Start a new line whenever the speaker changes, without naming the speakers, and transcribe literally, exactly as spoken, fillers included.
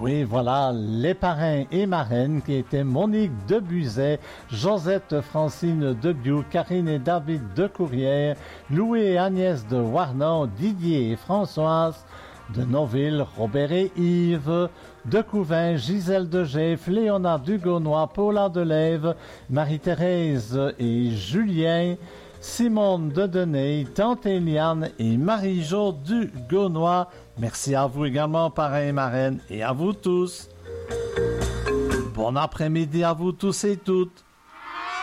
Oui, voilà, les parrains et marraines qui étaient Monique de Buzet, Josette Francine de Biou, Karine et David de Courrières, Louis et Agnès de Warnon, Didier et Françoise de Noville, Robert et Yves, de Couvin, Gisèle de Geffes, Léonard Dugonois, Paula de Lève, Marie-Thérèse et Julien, Simone de Deney, Tante Eliane et Marie-Jo Dugonois. Merci à vous également, parrains et marraines, et à vous tous. Bon après-midi à vous tous et toutes.